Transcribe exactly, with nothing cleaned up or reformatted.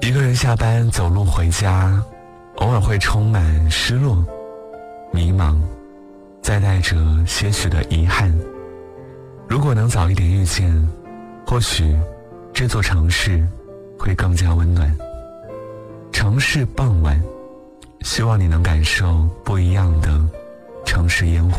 一个人下班走路回家，偶尔会充满失落、迷茫，再带着些许的遗憾。如果能早一点遇见，或许这座城市会更加温暖。城市傍晚，希望你能感受不一样的城市烟火。